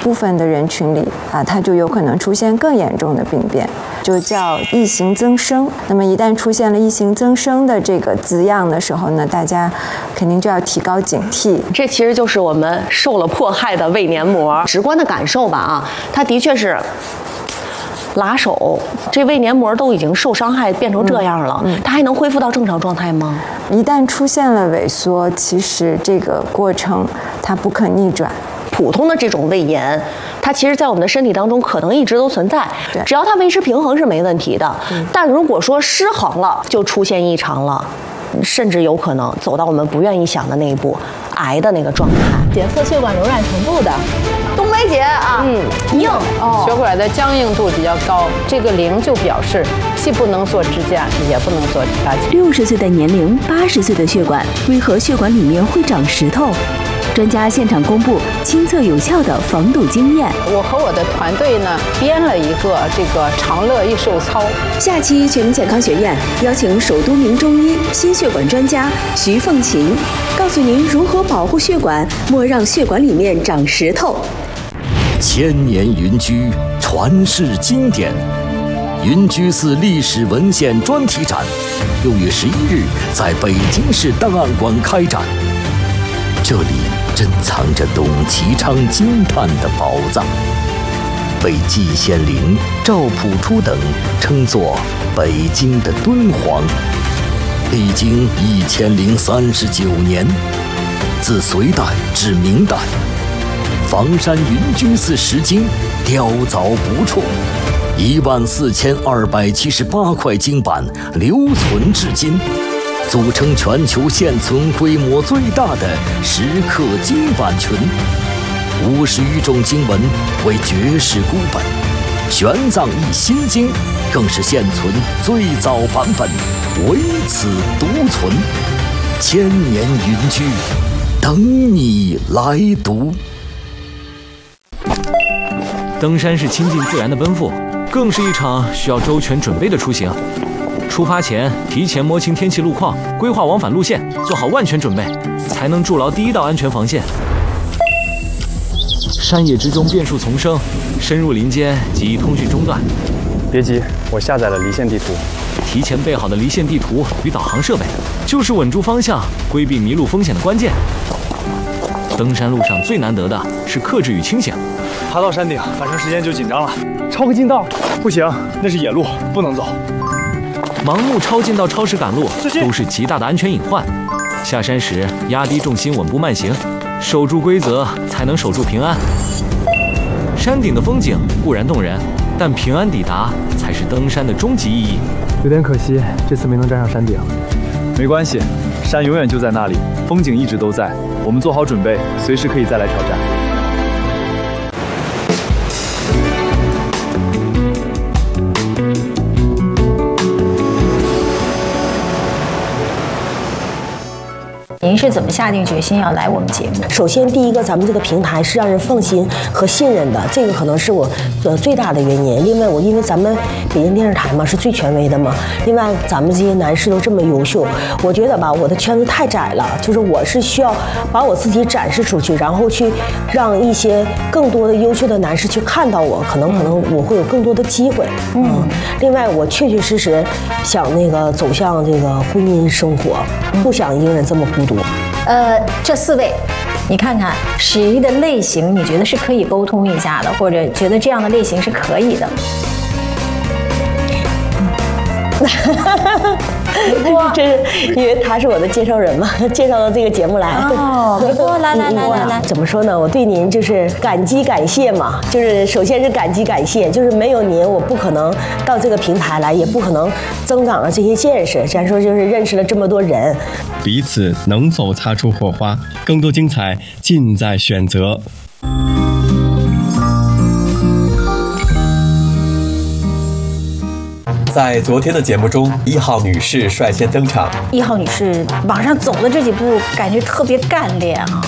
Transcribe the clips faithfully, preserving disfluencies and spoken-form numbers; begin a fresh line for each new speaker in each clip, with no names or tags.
部分的人群里啊，它就有可能出现更严重的病变，就叫异型增生。那么一旦出现了异型增生的这个字样的时候呢，大家肯定就要提高警惕。
这其实就是我们受了迫害的胃黏膜，直观的感受吧啊，它的确是拉手，这胃黏膜都已经受伤害变成这样了，嗯嗯、它还能恢复到正常状态吗？
一旦出现了萎缩，其实这个过程它不可逆转。
普通的这种胃炎，它其实在我们的身体当中可能一直都存在，只要它维持平衡是没问题的。嗯、但如果说失衡了，就出现异常了，甚至有可能走到我们不愿意想的那一步，癌的那个状态。
检测血管柔软程度的，
冬梅姐啊，
嗯，硬，哦，血管的僵硬度比较高，这个零就表示既不能做支架，也不能做搭桥。
六十岁的年龄，八十岁的血管，为何血管里面会长石头？专家现场公布亲测有效的防堵经验。
我和我的团队呢编了一个这个长乐益寿操。
下期全民健康学院邀请首都名中医心血管专家徐凤琴，告诉您如何保护血管，莫让血管里面长石头。
千年云居，传世经典。云居寺历史文献专题展，六月十一日在北京市档案馆开展。这里珍藏着董其昌惊叹的宝藏，被季羡林、赵朴初等称作北京的敦煌。历经一千零三十九年，自隋代至明代，房山云居寺石经雕凿不辍，一万四千二百七十八块经版留存至今，组成全球现存规模最大的石刻经版群。五十余种经文为绝世孤本，玄奘译心经更是现存最早版本，唯此独存。千年云居，等你来读。
登山是亲近自然的奔赴，更是一场需要周全准备的出行。出发前，提前摸清天气路况，规划往返路线，做好万全准备，才能筑牢第一道安全防线。山野之中变数丛生，深入林间极易通讯中断。
别急，我下载了离线地图。
提前备好的离线地图与导航设备，就是稳住方向、规避迷路风险的关键。登山路上最难得的是克制与清醒。
爬到山顶，反正时间就紧张了。超个近道，不行，那是野路，不能走。
盲目超近道、超时赶路都是极大的安全隐患。下山时压低重心，稳步慢行，守住规则，才能守住平安。山顶的风景固然动人，但平安抵达才是登山的终极意义。
有点可惜，这次没能站上山顶。没关系，山永远就在那里，风景一直都在。我们做好准备，随时可以再来挑战。
您是怎么下定决心要来我们节目？
首先，第一个，咱们这个平台是让人放心和信任的，这个可能是我呃最大的原因。另外，我因为咱们北京电视台嘛是最权威的嘛，另外咱们这些男士都这么优秀，我觉得吧，我的圈子太窄了，就是我是需要把我自己展示出去，然后去让一些更多的优秀的男士去看到我，可能可能我会有更多的机会。嗯，嗯另外，我确确实实想那个走向这个婚姻生活，不想一个人这么孤独。
呃，这四位，你看看谁的类型你觉得是可以沟通一下的，或者觉得这样的类型是可以的？
这是因为他是我的介绍人嘛，介绍到这个节目来。
哦，没错，来来来来来，
怎么说呢？我对您就是感激感谢嘛，就是首先是感激感谢，就是没有您，我不可能到这个平台来，也不可能增长了这些见识。咱说就是认识了这么多人，
彼此能否擦出火花？更多精彩尽在选择。在昨天的节目中，一号女士率先登场。
一号女士往上走的这几步，感觉特别干练啊。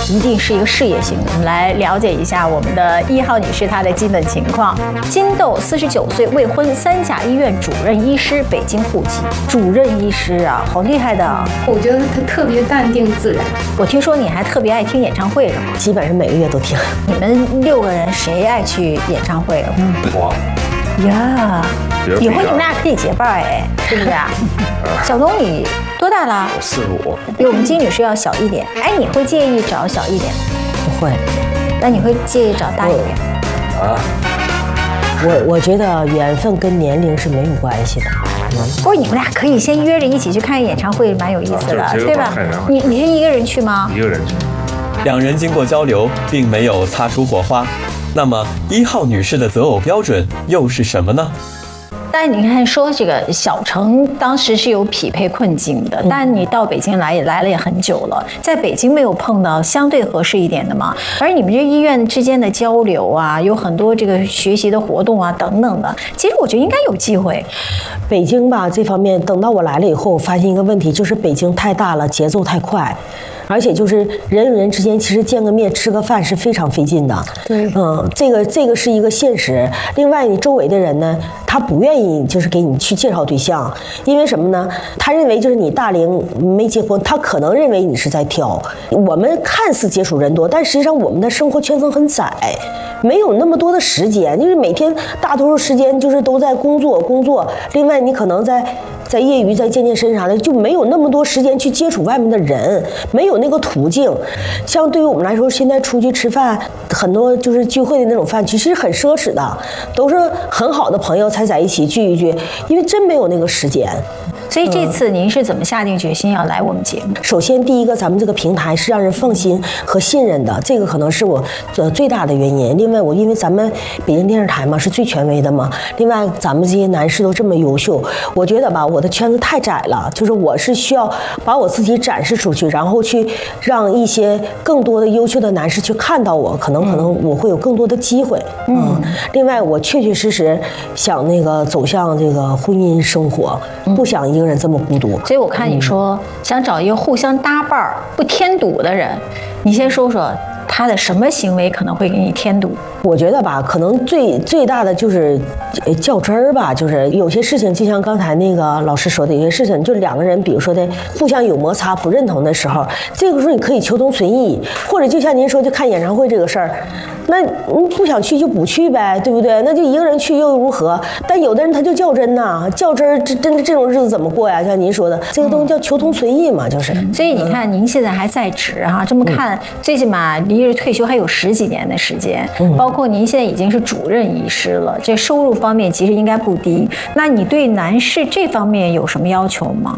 一定是一个事业型。我们来了解一下我们的一号女士她的基本情况。金豆，四十九岁，未婚，三甲医院主任医师，北京户籍。主任医师啊，好厉害的！
我觉得他特别淡定自然。
我听说你还特别爱听演唱会是吗？
基本上每个月都听。
你们六个人谁爱去演唱会？嗯，
我。
呀，以后你们俩可以结伴哎，是不是啊？小东，你多大了？
我四十五，
比我们金女士要小一点。哎，你会介意找小一点？
不会。
那你会介意找大一点？
啊？
我我觉得缘分跟年龄是没有关系的。
不是，你们俩可以先约着一起去看演唱会，蛮有意思的，啊、对吧？你你是一个人去吗？
一个人去。
两人经过交流，并没有擦出火花。那么一号女士的择偶标准又是什么呢？
但你看，说这个小程当时是有匹配困境的，但你到北京来也来了也很久了，在北京没有碰到相对合适一点的嘛？而你们这医院之间的交流啊，有很多这个学习的活动啊等等的，其实我觉得应该有机会。
北京吧这方面，等到我来了以后，我发现一个问题，就是北京太大了，节奏太快。而且就是人与人之间，其实见个面吃个饭是非常费劲的。
对，
嗯，这个这个是一个现实。另外，你周围的人呢，他不愿意就是给你去介绍对象，因为什么呢？他认为就是你大龄没结婚，他可能认为你是在挑。我们看似接触人多，但实际上我们的生活圈层很窄，没有那么多的时间，就是每天大多数时间就是都在工作工作。另外，你可能在。在业余在健健身啥的，就没有那么多时间去接触外面的人，没有那个途径。像对于我们来说，现在出去吃饭，很多就是聚会的那种饭局，其实很奢侈的，都是很好的朋友才在一起聚一聚，因为真没有那个时间。
所以这次您是怎么下定决心要来我们节目？
首先，第一个，咱们这个平台是让人放心和信任的，这个可能是我呃最大的原因。另外，我因为咱们北京电视台嘛是最权威的嘛，另外咱们这些男士都这么优秀，我觉得吧，我的圈子太窄了，就是我是需要把我自己展示出去，然后去让一些更多的优秀的男士去看到我，可能可能我会有更多的机会。嗯，另外，我确确实实想那个走向这个婚姻生活，不想一个人这么孤独。
所以我看你说、嗯、想找一个互相搭伴儿、不添堵的人，你先说说他的什么行为可能会给你添堵？
我觉得吧，可能最最大的就是较真儿吧，就是有些事情，就像刚才那个老师说的，有些事情就两个人，比如说的互相有摩擦、不认同的时候，这个时候你可以求同存异，或者就像您说，就看演唱会这个事儿，那你不想去就不去呗，对不对？那就一个人去又如何？但有的人他就较真呐，较真儿，这真的这种日子怎么过呀？像您说的，这个东西叫求同存异嘛，就是。
所以你看，您现在还在职哈，这么看，最起码离退休还有十几年的时间，包括您现在已经是主任医师了，这收入方面其实应该不低。那你对男士这方面有什么要求吗？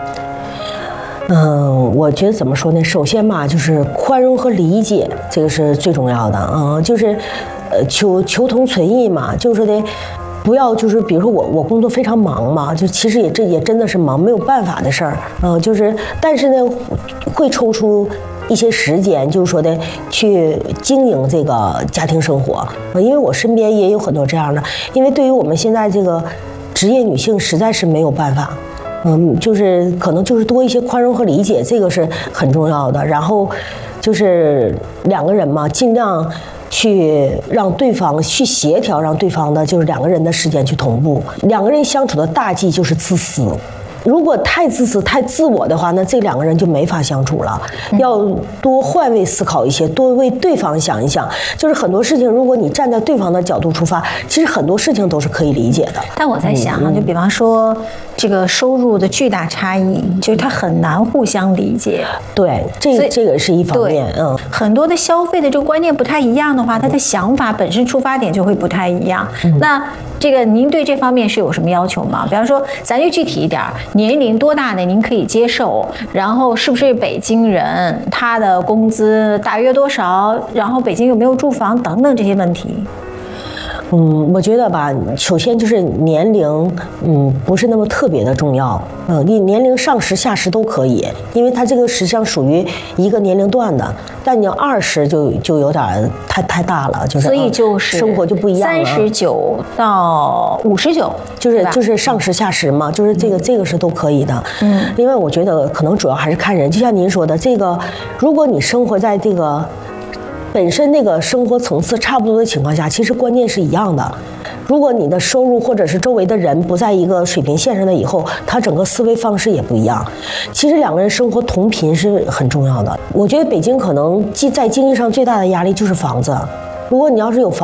嗯，我觉得怎么说呢？首先嘛，就是宽容和理解，这个是最重要的。嗯，就是呃，求求同存异嘛，就是说的。不要就是比如说我我工作非常忙嘛，就其实也这也真的是忙，没有办法的事儿，嗯、呃，就是但是呢，会抽出一些时间，就是说的去经营这个家庭生活，呃，因为我身边也有很多这样的，因为对于我们现在这个职业女性，实在是没有办法，嗯，就是可能就是多一些宽容和理解，这个是很重要的。然后就是两个人嘛，尽量。去让对方去协调，让对方的就是两个人的时间去同步。两个人相处的大忌就是自私，如果太自私、太自我的话，那这两个人就没法相处了。要多换位思考一些，多为对方想一想。就是很多事情，如果你站在对方的角度出发，其实很多事情都是可以理解的。
但我在想啊，就比方说这个收入的巨大差异，就是它很难互相理解。
对，这个这个是一方面。嗯，
很多的消费的这个观念不太一样的话，他的想法本身出发点就会不太一样。嗯、那这个您对这方面是有什么要求吗？比方说，咱就具体一点，年龄多大的您可以接受？然后是不是北京人？他的工资大约多少？然后北京有没有住房等等这些问题？
嗯，我觉得吧，首先就是年龄，嗯，不是那么特别的重要。嗯，你年龄上十下十都可以，因为它这个实际上属于一个年龄段的。但你要二十就就有点太太大了，就是
所以就是
生活就不一样了。
三十九到五十九，
就是就是上十下十嘛，就是这个、嗯、这个是都可以的。嗯，另外我觉得可能主要还是看人，就像您说的，这个如果你生活在这个本身那个生活层次差不多的情况下，其实观念是一样的。如果你的收入或者是周围的人不在一个水平线上的以后，他整个思维方式也不一样。其实两个人生活同频是很重要的。我觉得北京可能在经济上最大的压力就是房子。如果你要是有房